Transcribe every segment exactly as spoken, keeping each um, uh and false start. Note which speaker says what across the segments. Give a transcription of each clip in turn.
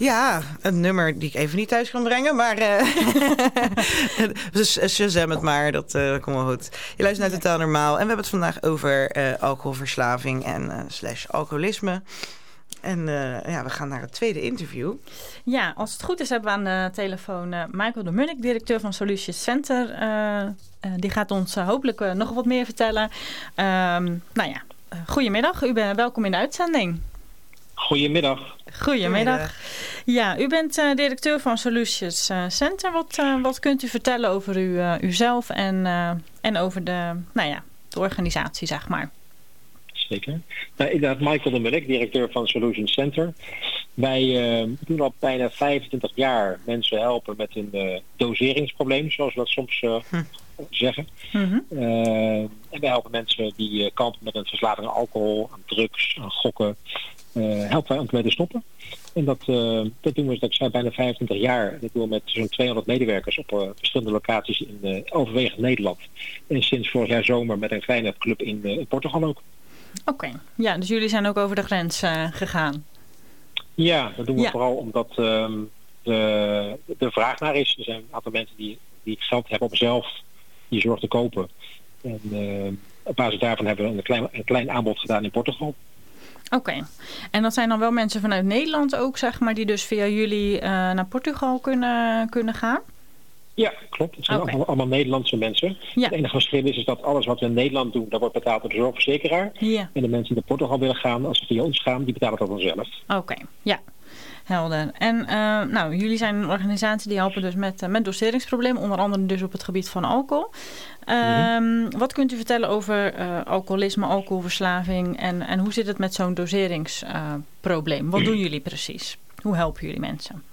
Speaker 1: Ja, een nummer die ik even niet thuis kan brengen, maar uh, dus Shazam het maar, dat uh, komt wel goed. Je luistert naar Totaal Normaal en we hebben het vandaag over uh, alcoholverslaving en uh, slash alcoholisme. En uh, ja, we gaan naar het tweede interview.
Speaker 2: Ja, als het goed is hebben we aan de telefoon uh, Michael de Munnik, directeur van Solutions Center. Uh, uh, die gaat ons uh, hopelijk uh, nog wat meer vertellen. Uh, nou ja, uh, goedemiddag. U bent welkom in de uitzending.
Speaker 3: Goedemiddag.
Speaker 2: Goedemiddag. Ja, u bent uh, directeur van Solutions uh, Center. Wat, uh, wat kunt u vertellen over u, uh, uzelf en, uh, en over de, nou ja, de organisatie, zeg maar?
Speaker 3: Zeker. Nou, inderdaad, Michael de Munnik, directeur van Solutions Center. Wij uh, doen al bijna vijfentwintig jaar mensen helpen met een uh, doseringsprobleem, zoals we dat soms uh, hm. zeggen. Mm-hmm. Uh, en wij helpen mensen die uh, kampen met een verslaving aan alcohol, aan drugs, aan gokken. Uh, helpen wij om te te stoppen. En dat, uh, dat doen we, dat zijn bijna vijfentwintig jaar. Dat doen we met zo'n tweehonderd medewerkers op uh, verschillende locaties in uh, overwegend Nederland. En sinds vorig jaar zomer met een kleine club in, uh, in Portugal ook.
Speaker 2: Oké, okay. Ja, dus jullie zijn ook over de grens uh, gegaan?
Speaker 3: Ja, dat doen we
Speaker 2: ja.
Speaker 3: vooral omdat um, de, de vraag naar is. Er zijn een aantal mensen die, die geld hebben om zelf die zorg te kopen. En uh, op basis daarvan hebben we een klein, een klein aanbod gedaan in Portugal.
Speaker 2: Oké, okay. En dat zijn dan wel mensen vanuit Nederland ook, zeg maar, die dus via jullie uh, naar Portugal kunnen, kunnen gaan?
Speaker 3: Ja, klopt. Het zijn okay. allemaal, allemaal Nederlandse mensen.
Speaker 2: Ja.
Speaker 3: Het enige verschil is, is dat alles wat we in Nederland doen, dat wordt betaald door de zorgverzekeraar.
Speaker 2: Ja.
Speaker 3: En de mensen die naar Portugal willen gaan, als ze via ons gaan, die betalen dat dan zelf.
Speaker 2: Oké, okay. Ja. Helder. En uh, nou, jullie zijn een organisatie die helpen dus met, uh, met doseringsproblemen, onder andere dus op het gebied van alcohol. Uh, mm-hmm. Wat kunt u vertellen over uh, alcoholisme, alcoholverslaving en, en hoe zit het met zo'n doseringsprobleem? Uh, wat doen jullie precies? Hoe helpen jullie mensen?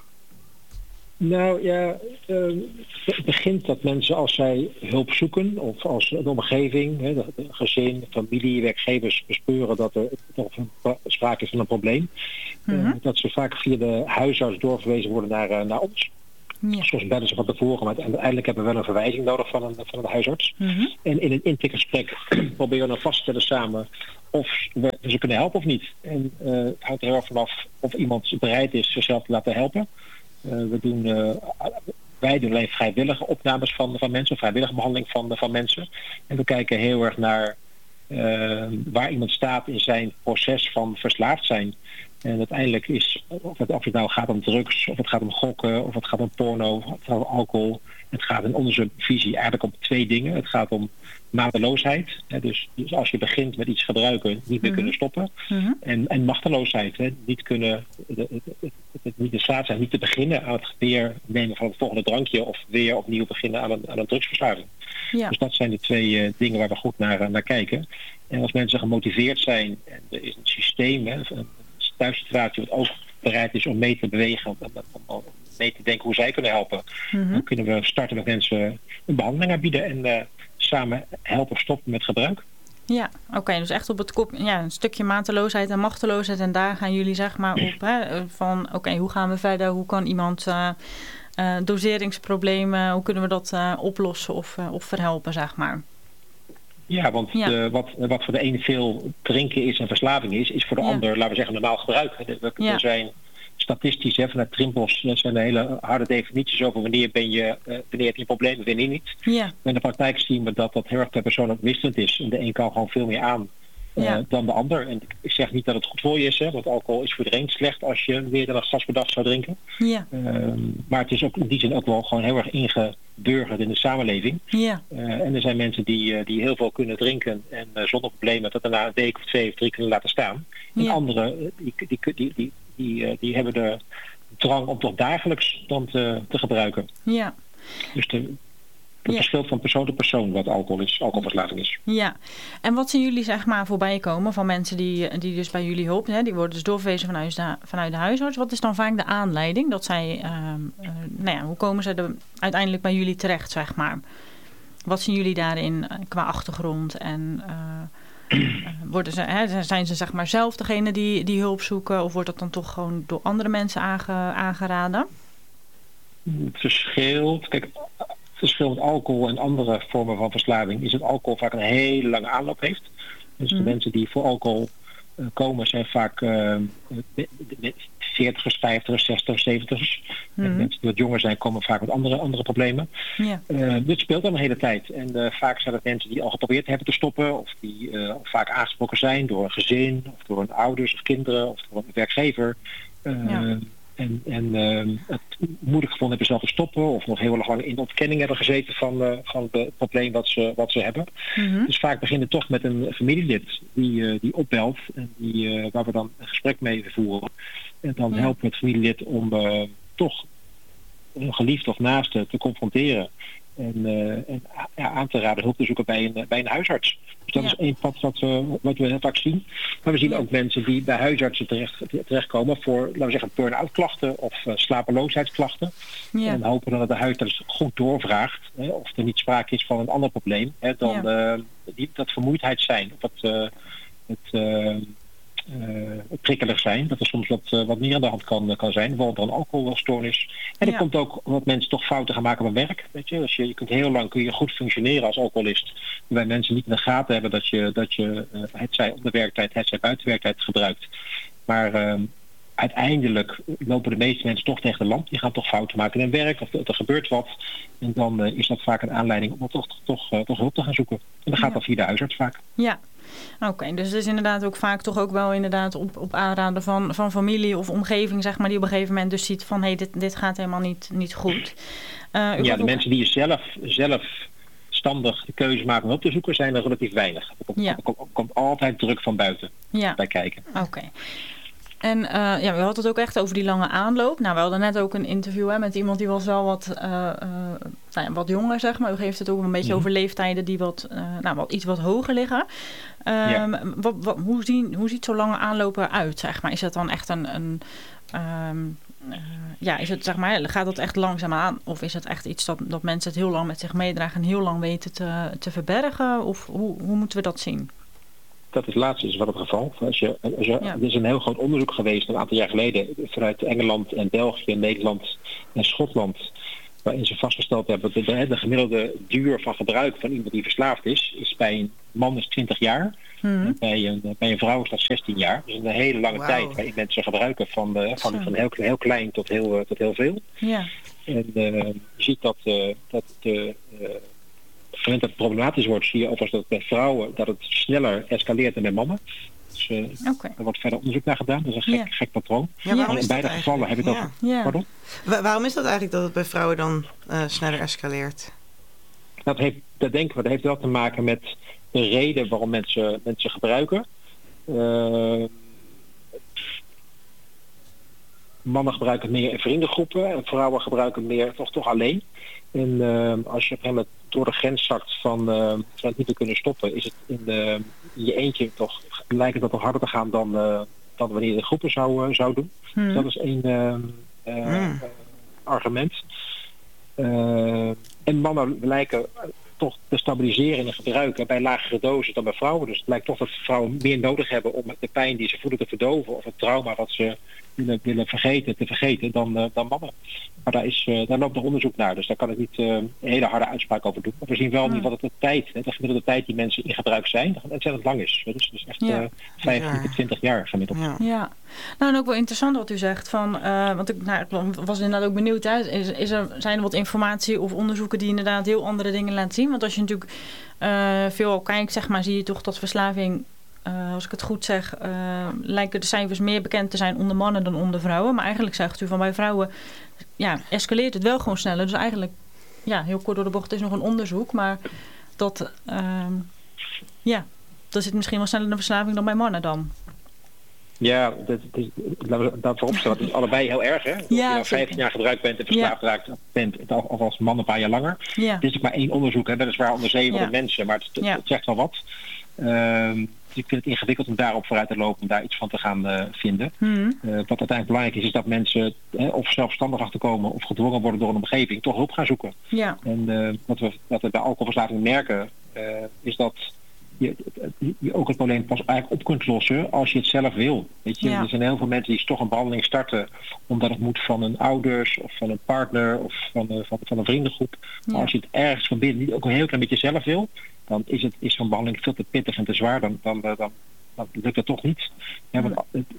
Speaker 3: Nou ja, uh, het begint dat mensen als zij hulp zoeken of als de omgeving, hè, de, de gezin, familie, werkgevers bespeuren dat er toch sprake is van een probleem. Mm-hmm. Uh, dat ze vaak via de huisarts doorverwezen worden naar, uh, naar ons. Ja. Soms bellen ze van tevoren, maar uiteindelijk hebben we wel een verwijzing nodig van een, van een huisarts. Mm-hmm. En in een intakegesprek proberen we dan vast te stellen samen of we ze kunnen helpen of niet. En uh, het hangt er heel erg vanaf of iemand bereid is zichzelf te laten helpen. Uh, we doen, uh, wij doen alleen vrijwillige opnames van, van mensen, vrijwillige behandeling van, van mensen. En we kijken heel erg naar uh, waar iemand staat in zijn proces van verslaafd zijn. En uiteindelijk is, of het, of het nou gaat om drugs, of het gaat om gokken, of het gaat om porno, of het gaat om alcohol. Het gaat in onze visie eigenlijk om twee dingen. Het gaat om mateloosheid. Hè, dus, dus als je begint met iets gebruiken, niet meer mm-hmm. kunnen stoppen. Mm-hmm. En, en machteloosheid. Hè, niet kunnen, de, de, de, de, niet in staat zijn, niet te beginnen aan het weer nemen van het volgende drankje of weer opnieuw beginnen aan een, aan een drugsverslaving. Ja. Dus dat zijn de twee uh, dingen waar we goed naar, naar kijken. En als mensen gemotiveerd zijn, en er is een systeem, hè, een thuissituatie wat ook bereid is om mee te bewegen, om, om, om mee te denken hoe zij kunnen helpen. Mm-hmm. Dan kunnen we starten met mensen een behandeling aanbieden en uh, samen helpen stoppen met gebruik.
Speaker 2: Ja, oké. Okay, dus echt op het kop, ja, een stukje mateloosheid en machteloosheid. En daar gaan jullie zeg maar op, hè, van oké, okay, hoe gaan we verder? Hoe kan iemand uh, uh, doseringsproblemen, hoe kunnen we dat uh, oplossen of, uh, of verhelpen, zeg maar?
Speaker 3: Ja, want ja. De, wat, wat voor de een veel drinken is en verslaving is, is voor de ja. ander, laten we zeggen, normaal gebruik. Er ja. zijn statistisch, hè, vanuit Trimbos, dat zijn hele harde definities over wanneer ben je, uh, wanneer heb je een probleem en wanneer niet.
Speaker 2: Ja.
Speaker 3: Maar in de praktijk zien we dat dat heel erg per persoon ook wisselend is. En de een kan gewoon veel meer aan uh, ja. dan de ander. En ik zeg niet dat het goed voor je is, hè, want alcohol is voor iedereen slecht als je meer dan een glas per dag zou drinken.
Speaker 2: Ja.
Speaker 3: Uh, maar het is ook in die zin ook wel gewoon heel erg ingeburgerd in de samenleving.
Speaker 2: Ja.
Speaker 3: Uh, en er zijn mensen die, uh, die heel veel kunnen drinken en uh, zonder problemen dat daarna een week of twee of drie kunnen laten staan. En ja. anderen, uh, die, die, die, die, die, uh, die hebben de drang om toch dagelijks dan te, te gebruiken.
Speaker 2: Ja.
Speaker 3: Dus de, het ja. verschilt van persoon tot persoon wat alcohol is, alcoholverslaving is.
Speaker 2: Ja, en wat zien jullie zeg maar voorbij komen van mensen die, die dus bij jullie hulp, hè, die worden dus doorverwezen vanuit de, vanuit de huisarts. Wat is dan vaak de aanleiding dat zij, uh, uh, nou ja, hoe komen ze er uiteindelijk bij jullie terecht, zeg maar? Wat zien jullie daarin uh, qua achtergrond en uh, uh, worden ze, hè, zijn ze zeg maar zelf degene die, die hulp zoeken of wordt dat dan toch gewoon door andere mensen aange, aangeraden?
Speaker 3: Het verschilt. Kijk, het verschil met alcohol en andere vormen van verslaving is dat alcohol vaak een hele lange aanloop heeft. Dus mm. de mensen die voor alcohol uh, komen zijn vaak uh, veertigers, vijftigers, zestigers, zeventigers.
Speaker 2: Mm-hmm.
Speaker 3: En mensen die wat jonger zijn komen vaak met andere, andere problemen.
Speaker 2: Ja.
Speaker 3: Uh, dit speelt dan de hele tijd. En uh, vaak zijn het mensen die al geprobeerd hebben te stoppen. Of die uh, vaak aangesproken zijn door een gezin. Of door hun ouders of kinderen. Of door een werkgever. Uh, ja. En, en uh, het moeilijk gevonden hebben zelf te stoppen. Of nog heel lang in de ontkenning hebben gezeten van, uh, van het probleem wat ze, wat ze hebben. Mm-hmm. Dus vaak beginnen toch met een familielid die, uh, die opbelt. En die, uh, waar we dan een gesprek mee voeren. En dan ja. helpen we het familielid om uh, toch een geliefde of naaste te confronteren. En, uh, en ja, aan te raden hulp te zoeken bij een, bij een huisarts. Dus dat ja. is één pad wat we, wat we heel vaak zien. Maar we zien ja. ook mensen die bij huisartsen terecht, terechtkomen voor, laten we zeggen, burn-out klachten of uh, slapeloosheidsklachten. Ja. En hopen dan dat de huisarts goed doorvraagt, hè, of er niet sprake is van een ander probleem, hè, dan ja. uh, die, dat vermoeidheid zijn. Of dat uh, het... Uh, Uh, prikkelig zijn, dat er soms wat, uh, wat meer aan de hand kan, uh, kan zijn, bijvoorbeeld een alcoholstoornis. En ja. er komt ook wat mensen toch fouten gaan maken op werk. Weet je? Dus je, je kunt heel lang kun je goed functioneren als alcoholist, waarbij mensen niet in de gaten hebben dat je, dat je uh, het zij op de werktijd, het zij buiten de werktijd gebruikt. Maar uh, uiteindelijk lopen de meeste mensen toch tegen de lamp. Die gaan toch fouten maken in hun werk, of er gebeurt wat. En dan uh, is dat vaak een aanleiding om toch, toch, uh, toch hulp te gaan zoeken. En dat gaat ja. dan via de huisarts vaak.
Speaker 2: Ja. Oké, okay, dus het is inderdaad ook vaak toch ook wel inderdaad op, op aanraden van, van familie of omgeving, zeg maar, die op een gegeven moment dus ziet van hé, hey, dit, dit gaat helemaal niet, niet goed.
Speaker 3: Uh, ja, de ook... mensen die zelf, zelf standig de keuze maken om op te zoeken, zijn er relatief weinig. Er komt, ja. er komt, er komt altijd druk van buiten ja. bij kijken.
Speaker 2: Oké. Okay. En uh, ja, we hadden het ook echt over die lange aanloop. Nou, we hadden net ook een interview hè, met iemand die was wel wat, uh, uh, nou ja, wat jonger, zeg maar. U geeft het ook een beetje mm-hmm. over leeftijden die wat, uh, nou, wat iets wat hoger liggen. Um, ja. wat, wat, hoe, zien, hoe ziet zo'n lange aanloop eruit, zeg maar? Is dat dan echt een... een um, uh, ja, is het, zeg maar, gaat dat echt langzaam aan? Of is het echt iets dat, dat mensen het heel lang met zich meedragen en heel lang weten te, te verbergen? Of hoe, hoe moeten we dat zien?
Speaker 3: Dat is laatste is wel het geval. Als je, als je, ja. Er is een heel groot onderzoek geweest een aantal jaar geleden vanuit Engeland en België, Nederland en Schotland, waarin ze vastgesteld hebben dat de, de gemiddelde duur van gebruik van iemand die verslaafd is, is bij een man is twintig jaar. Hmm. En bij een, bij een vrouw is dat zestien jaar. Dus een hele lange wow. tijd waarin mensen gebruiken van, uh, van, van heel, heel klein tot heel, uh, tot heel veel.
Speaker 2: Ja.
Speaker 3: En uh, je ziet dat, uh, dat de... Uh, op het moment dat het problematisch wordt, zie je overigens dat bij vrouwen dat het sneller escaleert dan bij mannen. Dus uh, okay. er wordt verder onderzoek naar gedaan. Dat is een gek, yeah. gek patroon. Ja,
Speaker 1: ja.
Speaker 3: En in beide gevallen heb ik dat...
Speaker 1: Ja. Ja. Pardon? Wa- waarom is dat eigenlijk dat het bij vrouwen dan uh, sneller escaleert?
Speaker 3: Dat, heeft, dat denken we, dat heeft wel te maken met de reden waarom mensen, mensen gebruiken. Uh, mannen gebruiken meer in vriendengroepen en vrouwen gebruiken meer toch, toch alleen. En uh, als je op een gegeven moment door de grens zakt van, uh, van het niet te kunnen stoppen, is het in, de, in je eentje toch, lijkt het dat toch harder te gaan dan, uh, dan wanneer je de groepen zou, uh, zou doen. Hmm. Dus dat is één uh, uh, hmm. uh, argument. Uh, en mannen lijken toch te stabiliseren in het gebruik bij lagere doses dan bij vrouwen. Dus het lijkt toch dat vrouwen meer nodig hebben om de pijn die ze voelen te verdoven of het trauma wat ze willen, willen vergeten, te vergeten dan, uh, dan mannen. Maar daar, is, uh, daar loopt nog onderzoek naar, dus daar kan ik niet uh, een hele harde uitspraak over doen. Maar we zien wel hmm. niet wat het de tijd, hè, de gemiddelde tijd die mensen in gebruik zijn, dat ontzettend lang is. Dus, dus echt ja. uh, vijftien tot twintig jaar gemiddeld.
Speaker 2: Ja. ja. Nou, en ook wel interessant wat u zegt. Van, uh, want ik, nou, ik was inderdaad ook benieuwd. Hè, is, is er, zijn er wat informatie of onderzoeken die inderdaad heel andere dingen laten zien? Want als je natuurlijk uh, veel kijkt, zeg maar, zie je toch dat verslaving... Uh, als ik het goed zeg, uh, lijken de cijfers meer bekend te zijn onder mannen dan onder vrouwen. Maar eigenlijk zegt u van bij vrouwen, ja, escaleert het wel gewoon sneller. Dus eigenlijk, ja, heel kort door de bocht is nog een onderzoek. Maar dat, uh, ja, dat zit misschien wel sneller in de verslaving dan bij mannen dan.
Speaker 3: Ja, dat, dat, laten we dat vooropstellen. Het is allebei heel erg, hè? Of ja, je nou vijftien jaar gebruikt bent en verslaafd ja. raakt bent, of als man een paar jaar langer. Ja. Het is ook maar één onderzoek, hè? Weliswaar onder zevenhonderd ja. mensen, maar het, het, ja. het zegt wel wat. Uh, ik vind het ingewikkeld om daarop vooruit te lopen, om daar iets van te gaan uh, vinden. Hmm. Uh, wat uiteindelijk belangrijk is, is dat mensen uh, of zelfstandig achterkomen of gedwongen worden door een omgeving, toch hulp gaan zoeken. Ja. En uh, wat, we, wat we bij alcoholverslaving merken, uh, is dat je, je ook het probleem pas eigenlijk op kunt lossen als je het zelf wil. Weet je? Ja. Er zijn heel veel mensen die toch een behandeling starten omdat het moet van een ouders of van een partner of van, uh, van, van een vriendengroep. Ja. Maar als je het ergens van binnen niet ook een heel klein beetje zelf wil, dan is, het, is zo'n behandeling veel te pittig en te zwaar. Dan, dan, dan, dan lukt het toch niet. Ja, want het,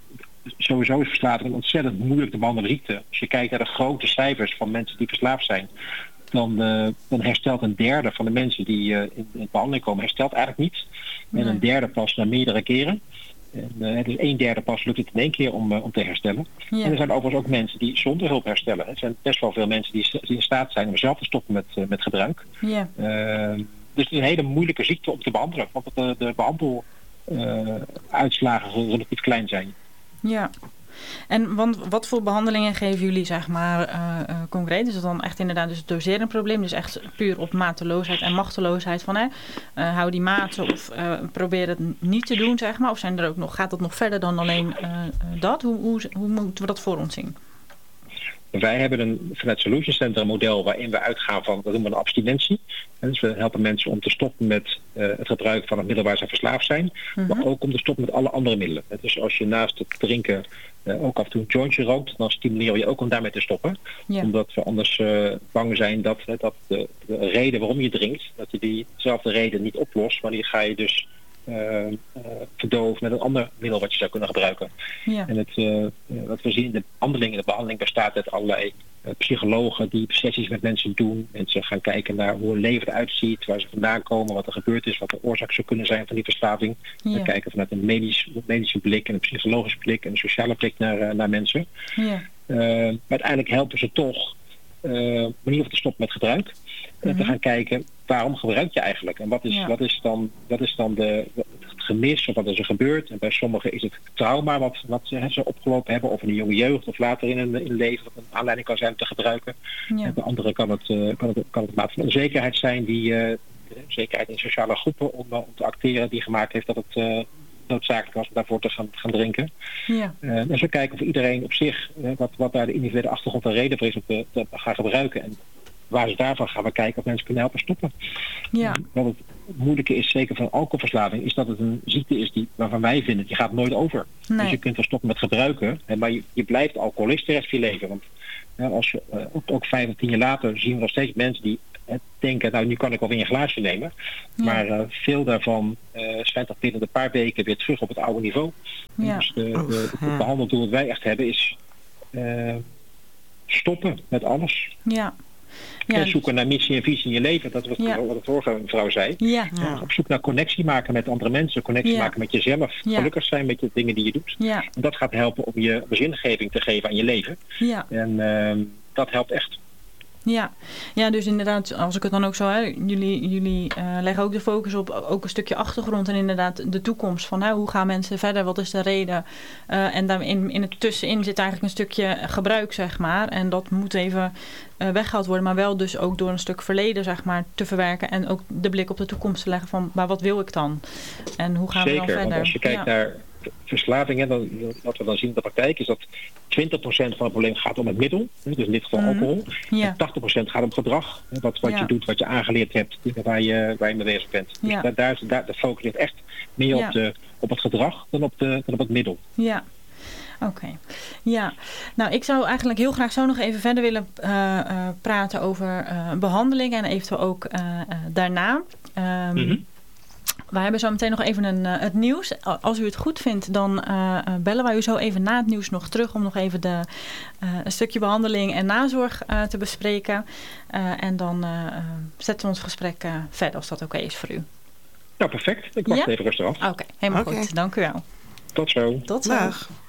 Speaker 3: sowieso is verslaving een ontzettend moeilijk te behandelen ziekte. Als je kijkt naar de grote cijfers van mensen die verslaafd zijn, dan, uh, dan herstelt een derde van de mensen die uh, in, in behandeling komen, herstelt eigenlijk niet. En nee. een derde pas na meerdere keren. En, uh, dus een derde pas lukt het in één keer om, uh, om te herstellen. Ja. En er zijn overigens ook mensen die zonder hulp herstellen. Er zijn best wel veel mensen die, die in staat zijn om zelf te stoppen met, uh, met gebruik. Ja. Uh, dus het is een hele moeilijke ziekte om te behandelen. Want de, de behandeluitslagen uh, relatief klein zijn.
Speaker 2: Ja. En want wat voor behandelingen geven jullie, zeg maar, uh, uh, concreet? Is het dan echt inderdaad dus het doserenprobleem? Dus echt puur op mateloosheid en machteloosheid van, hè, uh, hou die maten of uh, probeer het niet te doen, zeg maar? Of zijn er ook nog, gaat dat nog verder dan alleen uh, uh, dat? Hoe, hoe, hoe moeten we dat voor ons zien?
Speaker 3: Wij hebben een, vanuit Solution Center een model waarin we uitgaan van, dat noemen we een abstinentie. En dus we helpen mensen om te stoppen met uh, het gebruik van het middel waar ze verslaafd zijn. Mm-hmm. Maar ook om te stoppen met alle andere middelen. Dus als je naast het drinken uh, ook af en toe een jointje rookt, dan stimuleren we je ook om daarmee te stoppen. Yeah. Omdat we anders uh, bang zijn dat, uh, dat de, de reden waarom je drinkt, dat je diezelfde reden niet oplost. Maar die ga je dus Uh, uh, verdoven met een ander middel wat je zou kunnen gebruiken. Ja. En het, uh, wat we zien in de behandeling, de behandeling bestaat uit allerlei uh, psychologen die sessies met mensen doen. Mensen gaan kijken naar hoe hun leven eruit ziet, waar ze vandaan komen, wat er gebeurd is, wat de oorzaak zou kunnen zijn van die verslaving. Ja. We kijken vanuit een medisch, medische blik en een psychologische blik en een sociale blik naar, uh, naar mensen. Ja. Uh, maar uiteindelijk helpen ze toch uh, in ieder geval te stoppen met gebruik. En te gaan kijken, waarom gebruik je eigenlijk? En wat is, ja. wat is dan, wat is dan de, het gemis of wat is er gebeurd? En bij sommigen is het trauma wat, wat ze, he, ze opgelopen hebben, of in de jonge jeugd of later in een, in een leven, wat een aanleiding kan zijn om te gebruiken. Ja. En bij anderen kan het, uh, kan het, kan het maat van onzekerheid zijn, die uh, zekerheid in sociale groepen om, om te acteren, die gemaakt heeft dat het uh, noodzakelijk was om daarvoor te gaan, gaan drinken. Ja. Uh, en zo kijken of iedereen op zich, uh, wat, wat daar de individuele achtergrond en reden voor is om te, te gaan gebruiken. En waar ze daarvan gaan we kijken of mensen kunnen helpen stoppen. Ja. Wat het moeilijke is, zeker van alcoholverslaving, is dat het een ziekte is die, waarvan wij vinden, die gaat nooit over. Nee. Dus je kunt wel stoppen met gebruiken, maar je, je blijft alcoholist de rest van je leven. Want ja, als je, uh, ook, ook vijf of tien jaar later zien we nog steeds mensen die uh, denken, nou nu kan ik wel weer een glaasje nemen. Ja. Maar uh, veel daarvan uh, schijnt dat binnen een paar weken weer terug op het oude niveau. Ja. Dus de, de, de, de behandeldoel dat wij echt hebben is uh, stoppen met alles. Ja. Ja, en zoeken naar missie en visie in je leven. Dat was ja. wat de vorige vrouw zei. Ja. Ja. Op zoek naar connectie maken met andere mensen. Connectie ja. maken met jezelf. Ja. Gelukkig zijn met de dingen die je doet. Ja. En dat gaat helpen om je zingeving te geven aan je leven. Ja. En uh, dat helpt echt.
Speaker 2: Ja. ja, dus inderdaad, als ik het dan ook zo... Hè, jullie jullie uh, leggen ook de focus op ook een stukje achtergrond... en inderdaad de toekomst van hè, hoe gaan mensen verder, wat is de reden... Uh, en daar in, in het tussenin zit eigenlijk een stukje gebruik, zeg maar... en dat moet even uh, weggehaald worden... maar wel dus ook door een stuk verleden, zeg maar, te verwerken... en ook de blik op de toekomst te leggen van... maar wat wil ik dan? En hoe gaan
Speaker 3: Zeker,
Speaker 2: we dan verder?
Speaker 3: Want als je kijkt ja. naar verslaving... Hè, dan, wat we dan zien in de praktijk is dat... twintig procent van het probleem gaat om het middel. Dus in dit geval alcohol. Mm, yeah. En tachtig procent gaat om gedrag. Wat, wat ja. je doet, wat je aangeleerd hebt. Waar je, waar je mee bezig bent. Dus ja. daar, daar, daar, de focus ligt echt meer ja. op, de, op het gedrag dan op, de, dan op het middel.
Speaker 2: Ja. Oké. Okay. Ja. Nou, ik zou eigenlijk heel graag zo nog even verder willen uh, uh, praten over uh, behandeling. En eventueel ook uh, uh, daarna. Um, mm-hmm. We hebben zo meteen nog even een, uh, het nieuws. Als u het goed vindt, dan uh, bellen wij u zo even na het nieuws nog terug... om nog even de, uh, een stukje behandeling en nazorg uh, te bespreken. Uh, en dan uh, zetten we ons gesprek uh, verder, als dat oké okay is voor u.
Speaker 3: Nou, perfect. Ik wacht ja? even rustig af.
Speaker 2: Oké, okay, helemaal okay. goed. Dank u wel.
Speaker 3: Tot zo.
Speaker 2: Tot zo.
Speaker 1: Dag.